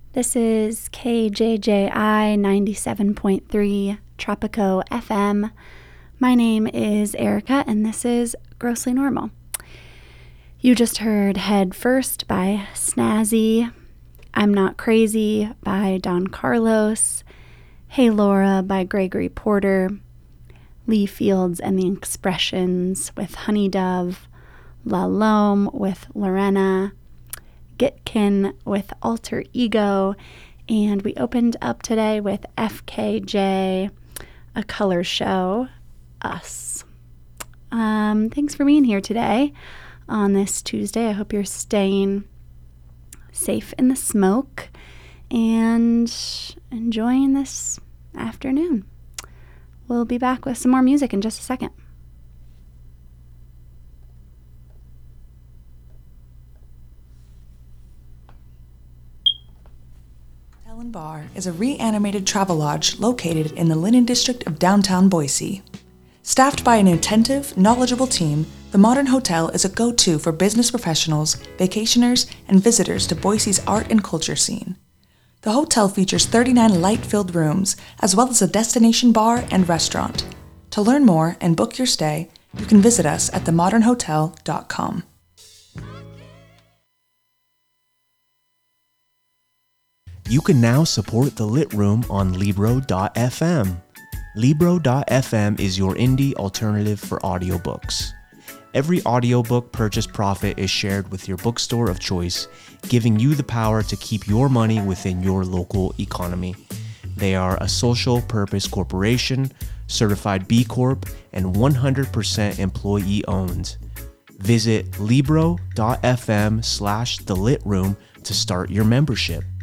This is KJJI 97.3 Tropico FM. My name is Erica, and this is Grossly Normal. You just heard Head First by Snazzy, I'm Not Crazy by Don Carlos, Hey Laura by Gregory Porter, Lee Fields and the Expressions with Honey Dove, La Lome with Lorena, Gitkin with Alter Ego, and we opened up today with FKJ, A Color Show, Us. Thanks for being here today on this Tuesday. I hope you're staying safe in the smoke and enjoying this afternoon. We'll be back with some more music in just a second. Bar is a reanimated travelodge located in the Linen District of downtown Boise. Staffed by an attentive, knowledgeable team, the Modern Hotel is a go-to for business professionals, vacationers, and visitors to Boise's art and culture scene. The hotel features 39 light-filled rooms, as well as a destination bar and restaurant. To learn more and book your stay, you can visit us at themodernhotel.com. You can now support The Lit Room on Libro.fm. Libro.fm is your indie alternative for audiobooks. Every audiobook purchase profit is shared with your bookstore of choice, giving you the power to keep your money within your local economy. They are a social purpose corporation, certified B Corp, and 100% employee owned. Visit Libro.fm/TheLitRoom to start your membership.